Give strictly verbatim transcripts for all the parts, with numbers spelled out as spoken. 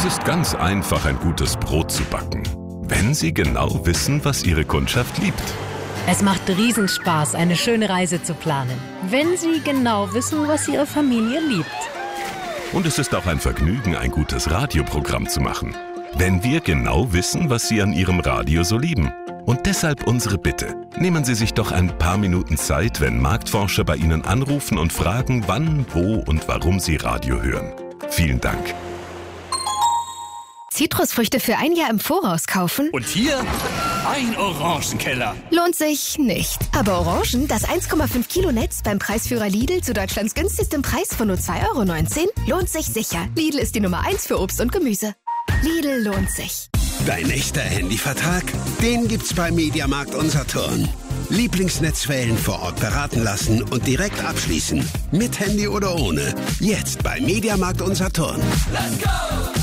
Es ist ganz einfach, ein gutes Brot zu backen, wenn Sie genau wissen, was Ihre Kundschaft liebt. Es macht Riesenspaß, eine schöne Reise zu planen, wenn Sie genau wissen, was Ihre Familie liebt. Und es ist auch ein Vergnügen, ein gutes Radioprogramm zu machen, wenn wir genau wissen, was Sie an Ihrem Radio so lieben. Und deshalb unsere Bitte. Nehmen Sie sich doch ein paar Minuten Zeit, wenn Marktforscher bei Ihnen anrufen und fragen, wann, wo und warum Sie Radio hören. Vielen Dank. Zitrusfrüchte für ein Jahr im Voraus kaufen? Und hier ein Orangenkeller. Lohnt sich nicht. Aber Orangen, das eins Komma fünf Kilo Netz beim Preisführer Lidl zu Deutschlands günstigstem Preis von nur zwei Euro neunzehn, lohnt sich sicher. Lidl ist die Nummer eins für Obst und Gemüse. Lidl lohnt sich. Dein echter Handyvertrag? Den gibt's bei Mediamarkt und Saturn. Lieblingsnetzwellen vor Ort beraten lassen und direkt abschließen. Mit Handy oder ohne. Jetzt bei Mediamarkt und Saturn. Let's go!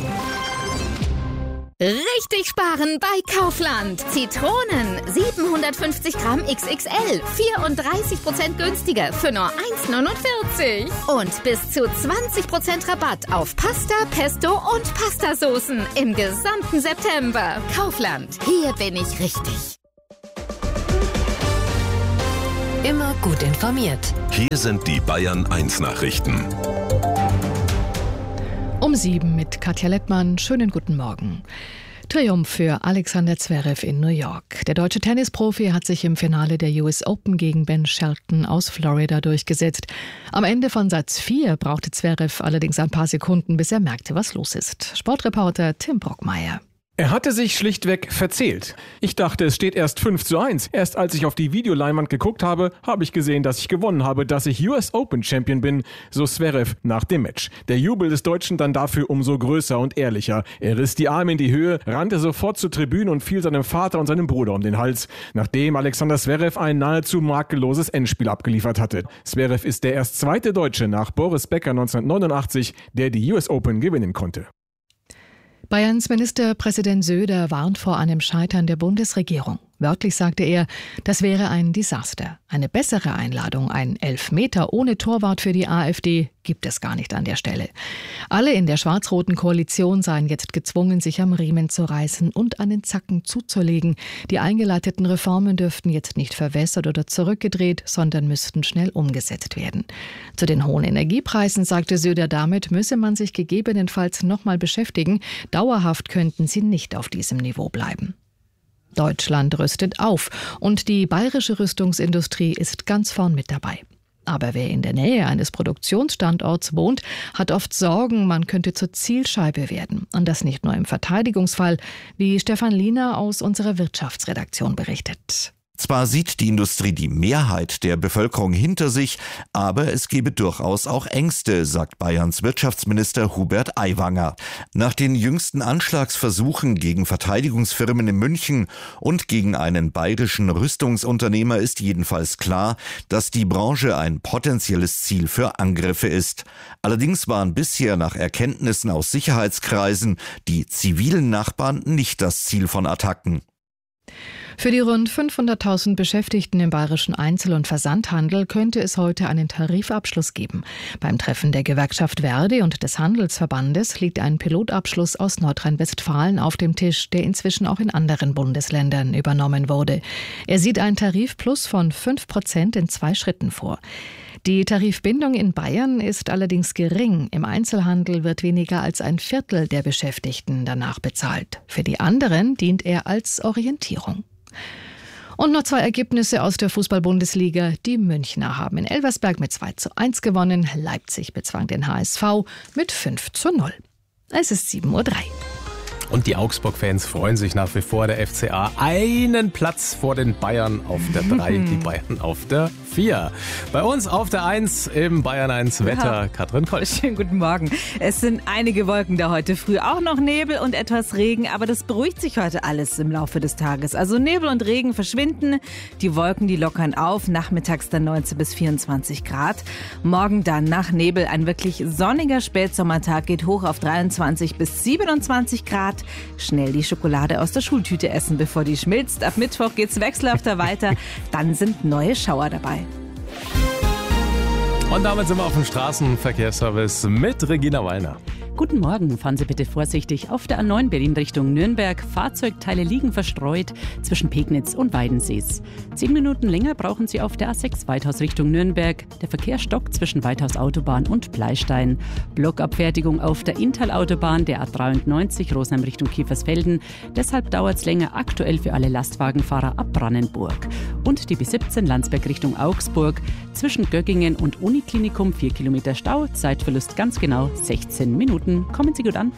Richtig sparen bei Kaufland. Zitronen siebenhundertfünfzig Gramm X X L, vierunddreißig Prozent günstiger für nur eins neunundvierzig. Und bis zu zwanzig Prozent Rabatt auf Pasta, Pesto und Pastasoßen im gesamten September. Kaufland, hier bin ich richtig. Immer gut informiert. Hier sind die Bayern eins Nachrichten. Um sieben mit Katja Lettmann. Schönen guten Morgen. Triumph für Alexander Zverev in New York. Der deutsche Tennisprofi hat sich im Finale der U S Open gegen Ben Shelton aus Florida durchgesetzt. Am Ende von Satz vier brauchte Zverev allerdings ein paar Sekunden, bis er merkte, was los ist. Sportreporter Tim Brockmeier. Er hatte sich schlichtweg verzählt. Ich dachte, es steht erst fünf zu eins. Erst als ich auf die Videoleinwand geguckt habe, habe ich gesehen, dass ich gewonnen habe, dass ich U S Open Champion bin, so Zverev nach dem Match. Der Jubel des Deutschen dann dafür umso größer und ehrlicher. Er riss die Arme in die Höhe, rannte sofort zur Tribüne und fiel seinem Vater und seinem Bruder um den Hals, nachdem Alexander Zverev ein nahezu makelloses Endspiel abgeliefert hatte. Zverev ist der erst zweite Deutsche nach Boris Becker neunzehnhundertneunundachtzig, der die U S Open gewinnen konnte. Bayerns Ministerpräsident Söder warnt vor einem Scheitern der Bundesregierung. Wörtlich sagte er, das wäre ein Desaster. Eine bessere Einladung, ein Elfmeter ohne Torwart für die AfD, gibt es gar nicht an der Stelle. Alle in der schwarz-roten Koalition seien jetzt gezwungen, sich am Riemen zu reißen und an den Zacken zuzulegen. Die eingeleiteten Reformen dürften jetzt nicht verwässert oder zurückgedreht, sondern müssten schnell umgesetzt werden. Zu den hohen Energiepreisen sagte Söder, damit müsse man sich gegebenenfalls nochmal beschäftigen. Dauerhaft könnten sie nicht auf diesem Niveau bleiben. Deutschland rüstet auf und die bayerische Rüstungsindustrie ist ganz vorn mit dabei. Aber wer in der Nähe eines Produktionsstandorts wohnt, hat oft Sorgen, man könnte zur Zielscheibe werden. Und das nicht nur im Verteidigungsfall, wie Stefan Liener aus unserer Wirtschaftsredaktion berichtet. Zwar sieht die Industrie die Mehrheit der Bevölkerung hinter sich, aber es gebe durchaus auch Ängste, sagt Bayerns Wirtschaftsminister Hubert Aiwanger. Nach den jüngsten Anschlagsversuchen gegen Verteidigungsfirmen in München und gegen einen bayerischen Rüstungsunternehmer ist jedenfalls klar, dass die Branche ein potenzielles Ziel für Angriffe ist. Allerdings waren bisher nach Erkenntnissen aus Sicherheitskreisen die zivilen Nachbarn nicht das Ziel von Attacken. Für die rund fünfhunderttausend Beschäftigten im bayerischen Einzel- und Versandhandel könnte es heute einen Tarifabschluss geben. Beim Treffen der Gewerkschaft Verdi und des Handelsverbandes liegt ein Pilotabschluss aus Nordrhein-Westfalen auf dem Tisch, der inzwischen auch in anderen Bundesländern übernommen wurde. Er sieht ein Tarifplus von fünf Prozent in zwei Schritten vor. Die Tarifbindung in Bayern ist allerdings gering. Im Einzelhandel wird weniger als ein Viertel der Beschäftigten danach bezahlt. Für die anderen dient er als Orientierung. Und noch zwei Ergebnisse aus der Fußball-Bundesliga. Die Münchner haben in Elversberg mit zwei zu eins gewonnen. Leipzig bezwang den H S V mit fünf zu null. Es ist sieben Uhr drei. Und die Augsburg-Fans freuen sich nach wie vor. Der F C A einen Platz vor den Bayern auf der drei, die Bayern auf der vier. Bei uns auf der eins im Bayern eins Wetter, ja. Katrin Kolsch. Schönen guten Morgen. Es sind einige Wolken da heute früh, auch noch Nebel und etwas Regen, aber das beruhigt sich heute alles im Laufe des Tages. Also Nebel und Regen verschwinden, die Wolken, die lockern auf, nachmittags dann neunzehn bis vierundzwanzig Grad. Morgen dann nach Nebel ein wirklich sonniger Spätsommertag, geht hoch auf dreiundzwanzig bis siebenundzwanzig Grad. Schnell die Schokolade aus der Schultüte essen, bevor die schmilzt. Ab Mittwoch geht's wechselhafter weiter, dann sind neue Schauer dabei. Und damit sind wir auf dem Straßenverkehrsservice mit Regina Wallner. Guten Morgen, fahren Sie bitte vorsichtig auf der A neun Berlin Richtung Nürnberg. Fahrzeugteile liegen verstreut zwischen Pegnitz und Weidensees. Zehn Minuten länger brauchen Sie auf der A sechs Weithaus Richtung Nürnberg. Der Verkehr stockt zwischen Weithaus Autobahn und Bleistein. Blockabfertigung auf der Inntal-Autobahn, der A dreiundneunzig Rosenheim Richtung Kiefersfelden. Deshalb dauert es länger aktuell für alle Lastwagenfahrer ab Brannenburg. Und die B siebzehn Landsberg Richtung Augsburg. Zwischen Göggingen und Uniklinikum vier Kilometer Stau. Zeitverlust ganz genau sechzehn Minuten. Kommen Sie gut an.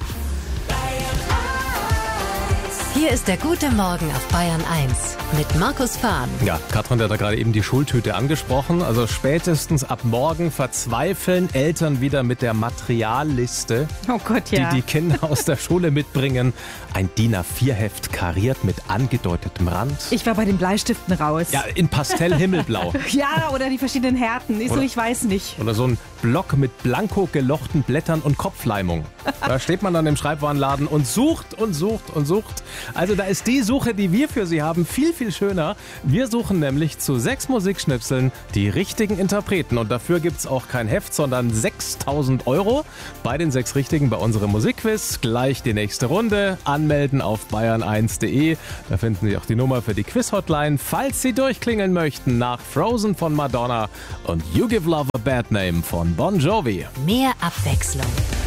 Hier ist der gute Morgen auf Bayern eins mit Markus Fahn. Ja, Katrin hat da gerade eben die Schultüte angesprochen. Also spätestens ab morgen verzweifeln Eltern wieder mit der Materialliste, oh Gott, ja. die die Kinder aus der Schule mitbringen. Ein D I N A vier Heft kariert mit angedeutetem Rand. Ich war bei den Bleistiften raus. Ja, in Pastell-Himmelblau. Ja, oder die verschiedenen Härten. Ich, so, ich weiß nicht. Oder so ein Block mit blanko gelochten Blättern und Kopfleimung. Da steht man dann im Schreibwarenladen und sucht und sucht und sucht. Also da ist die Suche, die wir für Sie haben, viel, viel schöner. Wir suchen nämlich zu sechs Musikschnipseln die richtigen Interpreten. Und dafür gibt es auch kein Heft, sondern sechstausend Euro bei den sechs Richtigen bei unserem Musikquiz. Gleich die nächste Runde. Anmelden auf bayern eins punkt de. Da finden Sie auch die Nummer für die Quiz-Hotline, falls Sie durchklingeln möchten nach Frozen von Madonna und You Give Love a Bad Name von Bon Jovi. Mehr Abwechslung.